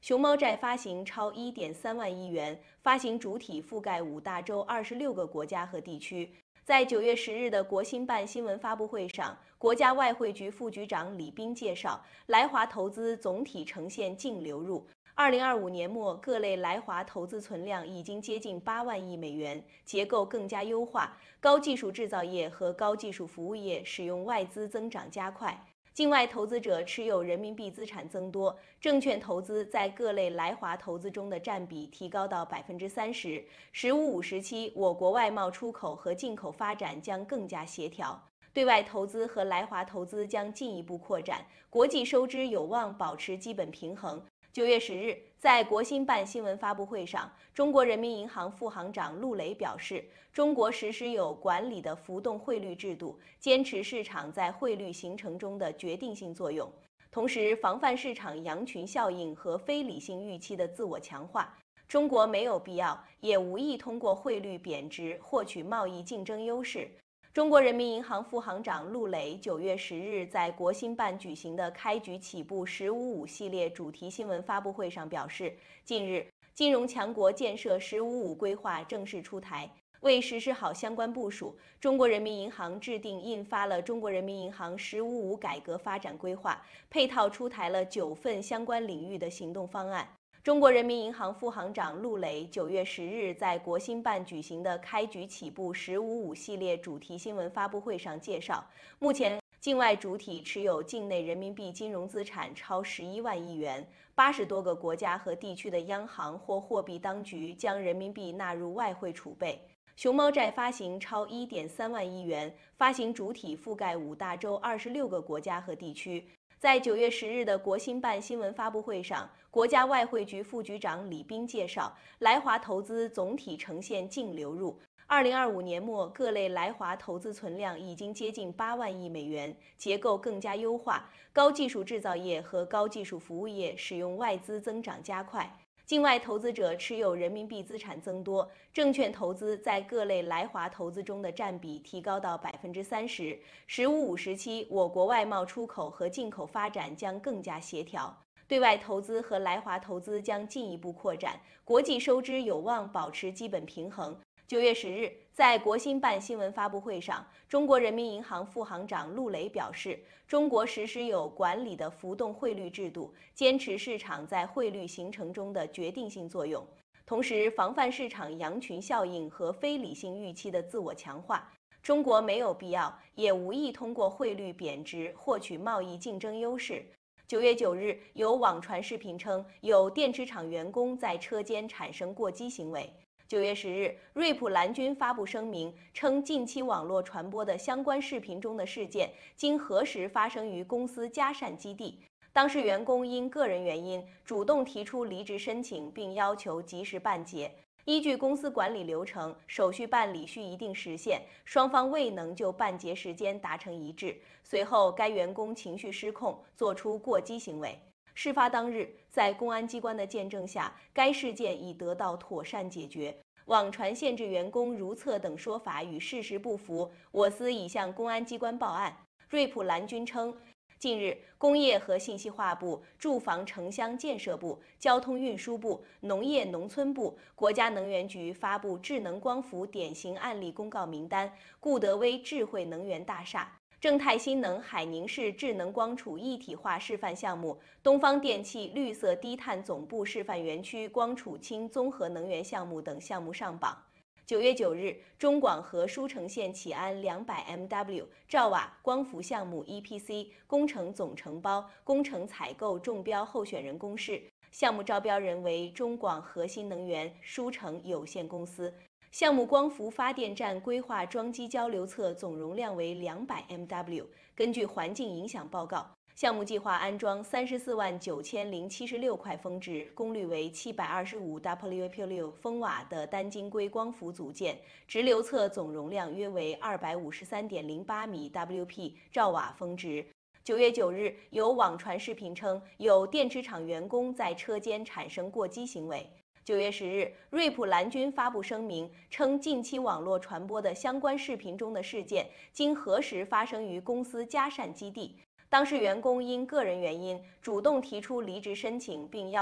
熊猫债发行超1.3万亿元，发行主体覆盖5大洲26个国家和地区。在9月10日的国新办新闻发布会上，国家外汇局副局长李斌介绍，来华投资总体呈现净流入。2025年末，各类来华投资存量已经接近8万亿美元，结构更加优化，高技术制造业和高技术服务业使用外资增长加快。境外投资者持有人民币资产增多，证券投资在各类来华投资中的占比提高到30%。“15-5时期，我国外贸出口和进口发展将更加协调，对外投资和来华投资将进一步扩展，国际收支有望保持基本平衡。9月10日，在国新办新闻发布会上，中国人民银行副行长陆雷表示，中国实施有管理的浮动汇率制度，坚持市场在汇率形成中的决定性作用，同时防范市场羊群效应和非理性预期的自我强化。中国没有必要，也无意通过汇率贬值获取贸易竞争优势。中国人民银行副行长陆雷9月10日在国新办举行的开局起步“15-5”系列主题新闻发布会上表示，近日，金融强国建设“15-5”规划正式出台。为实施好相关部署，中国人民银行制定印发了《中国人民银行“15-5”改革发展规划》，配套出台了9份相关领域的行动方案。中国人民银行副行长陆雷9月10日在国新办举行的开局起步“15-5”系列主题新闻发布会上介绍，目前境外主体持有境内人民币金融资产超11万亿元，80多个国家和地区的央行或货币当局将人民币纳入外汇储备。熊猫债发行超1.3万亿元，发行主体覆盖5大洲26个国家和地区。在9月10日的国新办新闻发布会上，国家外汇局副局长李斌介绍，来华投资总体呈现净流入。2025年末，各类来华投资存量已经接近8万亿美元，结构更加优化，高技术制造业和高技术服务业使用外资增长加快。境外投资者持有人民币资产增多，证券投资在各类来华投资中的占比提高到30%。“15-5”时期，我国外贸出口和进口发展将更加协调，对外投资和来华投资将进一步扩展，国际收支有望保持基本平衡。9月10日，在国新办新闻发布会上，中国人民银行副行长陆雷表示，中国实施有管理的浮动汇率制度，坚持市场在汇率形成中的决定性作用，同时防范市场羊群效应和非理性预期的自我强化。中国没有必要，也无意通过汇率贬值获取贸易竞争优势。9月9日，有网传视频称，有电池厂员工在车间产生过激行为。9月10日，瑞普蓝军发布声明称，近期网络传播的相关视频中的事件经核实发生于公司嘉善基地，当事员工因个人原因主动提出离职申请，并要求及时办结。依据公司管理流程，手续办理需一定时限，双方未能就办结时间达成一致。随后，该员工情绪失控，做出过激行为。事发当日，在公安机关的见证下，该事件已得到妥善解决。网传限制员工如厕等说法与事实不符，我司已向公安机关报案。瑞普蓝军称，近日，工业和信息化部、住房城乡建设部、交通运输部、农业农村部、国家能源局发布智能光伏典型案例公告名单，固德威智慧能源大厦、正泰新能海宁市智能光储一体化示范项目、东方电气绿色低碳总部示范园区光储氢综合能源项目等项目上榜。9月9日，中广核舒城县启安200MW 兆瓦光伏项目 EPC 工程总承包、工程采购中标候选人公示，项目招标人为中广核新能源舒城有限公司。项目光伏发电站规划装机交流侧总容量为200MW。根据环境影响报告，项目计划安装349076块峰值、功率为725W/6风瓦的单晶硅光伏组件，直流侧总容量约为253.08米 WP 兆瓦峰值。9月9日，有网传视频称，有电池厂员工在车间产生过激行为。9月10日，瑞普蓝军发布声明称，近期网络传播的相关视频中的事件经核实发生于公司嘉善基地，当事员工因个人原因主动提出离职申请，并要